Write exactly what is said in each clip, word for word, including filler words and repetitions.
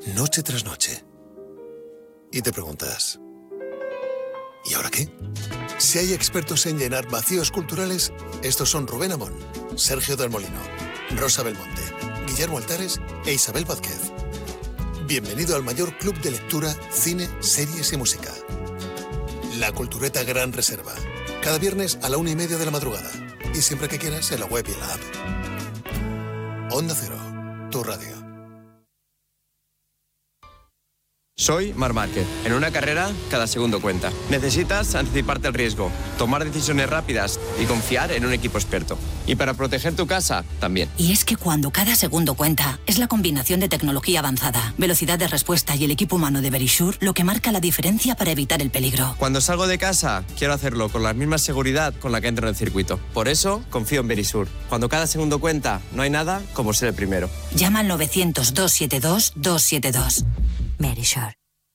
noche tras noche. Y te preguntas, ¿y ahora qué? Si hay expertos en llenar vacíos culturales, estos son Rubén Amón, Sergio del Molino, Rosa Belmonte, Guillermo Altares e Isabel Vázquez. Bienvenido al mayor club de lectura, cine, series y música. La Cultureta Gran Reserva. Cada viernes a la una y media de la madrugada. Y siempre que quieras en la web y en la app. Onda Cero, tu radio. Soy Marc Márquez. En una carrera, cada segundo cuenta. Necesitas anticiparte al riesgo, tomar decisiones rápidas y confiar en un equipo experto. Y para proteger tu casa, también. Y es que cuando cada segundo cuenta, es la combinación de tecnología avanzada, velocidad de respuesta y el equipo humano de Verisure lo que marca la diferencia para evitar el peligro. Cuando salgo de casa, quiero hacerlo con la misma seguridad con la que entro en el circuito. Por eso, confío en Verisure. Cuando cada segundo cuenta, no hay nada como ser el primero. Llama al novecientos, doscientos setenta y dos, doscientos setenta y dos. Verisure.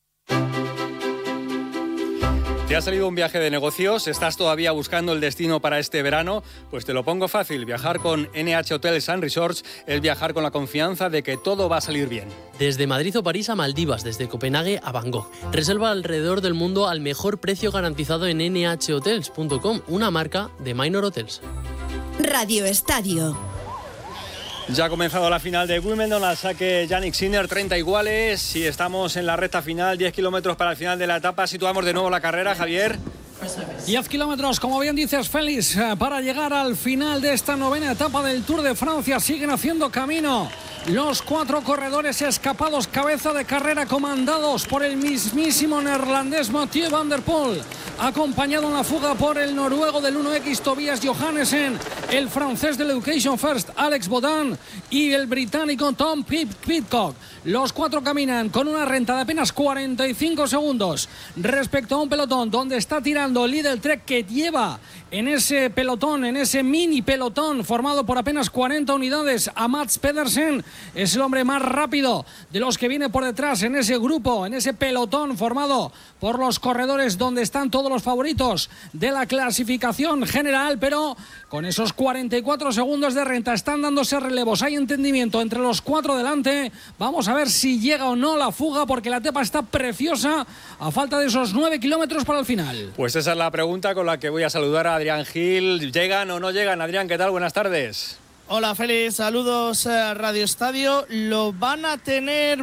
¿Te ha salido un viaje de negocios? ¿Estás todavía buscando el destino para este verano? Pues te lo pongo fácil. Viajar con N H Hotels and Resorts es viajar con la confianza de que todo va a salir bien. Desde Madrid o París a Maldivas, desde Copenhague a Bangkok. Reserva alrededor del mundo al mejor precio garantizado en ene hache hotels punto com, una marca de Minor Hotels. Radio Estadio. Ya ha comenzado la final de Wimbledon, al saque Jannik Sinner, treinta iguales y estamos en la recta final, diez kilómetros para el final de la etapa. Situamos de nuevo la carrera, Javier. diez kilómetros, como bien dices, Félix, para llegar al final de esta novena etapa del Tour de Francia. Siguen haciendo camino los cuatro corredores escapados, cabeza de carrera, comandados por el mismísimo neerlandés Mathieu van der Poel, acompañado en la fuga por el noruego del uno equis Tobias Johannesen, el francés del Education First Alex Baudin y el británico Tom Pidcock. Los cuatro caminan con una renta de apenas cuarenta y cinco segundos respecto a un pelotón donde está tirando Lidl Trek, que lleva en ese pelotón, en ese mini pelotón formado por apenas cuarenta unidades a Mats Pedersen. Es el hombre más rápido de los que viene por detrás en ese grupo, en ese pelotón formado por los corredores donde están todos los favoritos de la clasificación general, pero con esos cuarenta y cuatro segundos de renta están dándose relevos. Hay entendimiento entre los cuatro delante. Vamos a ver si llega o no la fuga, porque la etapa está preciosa a falta de esos nueve kilómetros para el final. Pues esa es la pregunta con la que voy a saludar a Adrián Gil. ¿Llegan o no llegan? Adrián, ¿qué tal? Buenas tardes. Hola Félix, saludos a Radio Estadio. Lo van a tener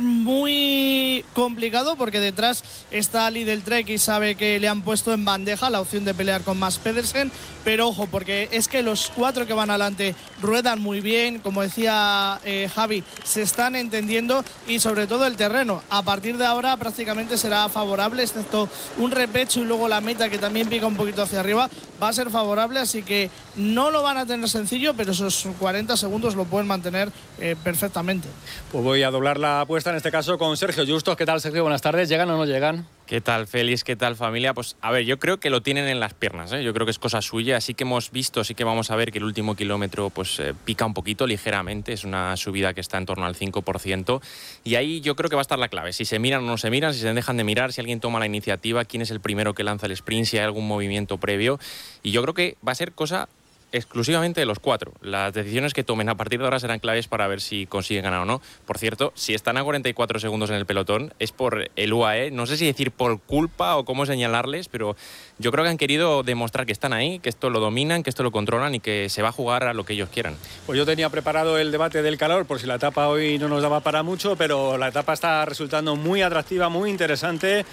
muy complicado porque detrás está Lidl Trek y sabe que le han puesto en bandeja la opción de pelear con Mats Pedersen, pero ojo, porque es que los cuatro que van adelante ruedan muy bien, como decía eh, Javi, se están entendiendo y sobre todo el terreno. A partir de ahora prácticamente será favorable, excepto un repecho y luego la meta que también pica un poquito hacia arriba, va a ser favorable, así que no lo van a tener sencillo, pero esos cuarenta segundos lo pueden mantener eh, perfectamente. Pues voy a doblar la apuesta en este caso con Sergio Justos. ¿Qué tal, Sergio? Buenas tardes. ¿Llegan o no llegan? ¿Qué tal, Félix? ¿Qué tal, familia? Pues a ver, yo creo que lo tienen en las piernas, ¿eh? Yo creo que es cosa suya. Así que hemos visto, sí que vamos a ver que el último kilómetro pues eh, pica un poquito ligeramente. Es una subida que está en torno al cinco por ciento. Y ahí yo creo que va a estar la clave. Si se miran o no se miran, si se dejan de mirar, si alguien toma la iniciativa, quién es el primero que lanza el sprint, si hay algún movimiento previo. Y yo creo que va a ser cosa exclusivamente de los cuatro. Las decisiones que tomen a partir de ahora serán claves para ver si consiguen ganar o no. Por cierto, si están a cuarenta y cuatro segundos en el pelotón, es por el U A E. No sé si decir por culpa o cómo señalarles, pero yo creo que han querido demostrar que están ahí, que esto lo dominan, que esto lo controlan y que se va a jugar a lo que ellos quieran. Pues yo tenía preparado el debate del calor, por si la etapa hoy no nos daba para mucho, pero la etapa está resultando muy atractiva, muy interesante.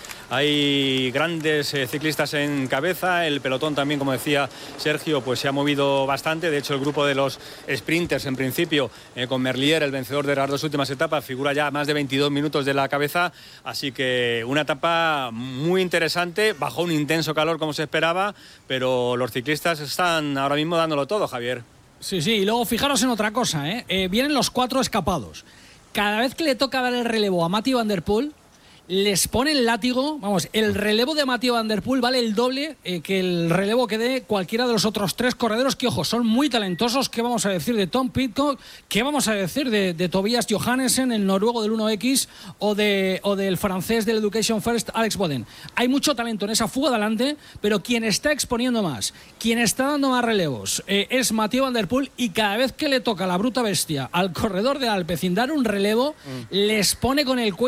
Hay grandes eh, ciclistas en cabeza. El pelotón también, como decía Sergio, pues se ha movido bastante. De hecho, el grupo de los sprinters, en principio, eh, con Merlier, el vencedor de las dos últimas etapas, figura ya más de veintidós minutos de la cabeza. Así que una etapa muy interesante, bajo un intenso calor como se esperaba, pero los ciclistas están ahora mismo dándolo todo, Javier. Sí, sí, y luego fijaros en otra cosa, ¿eh? Eh, vienen los cuatro escapados. Cada vez que le toca dar el relevo a Mathieu van der Poel, les pone el látigo. Vamos, el relevo de Mathieu van der Poel vale el doble eh, que el relevo que dé cualquiera de los otros tres corredores, que ojo, son muy talentosos. ¿Qué vamos a decir de Tom Pidcock? ¿Qué vamos a decir de, de Tobias Johannesen, el noruego del uno equis, o, de, o del francés del Education First, Alex Baudin? Hay mucho talento en esa fuga adelante, pero quien está exponiendo más, quien está dando más relevos, eh, es Mathieu van der Poel, y cada vez que le toca la bruta bestia al corredor de Alpecin dar un relevo, mm. les pone con el cuello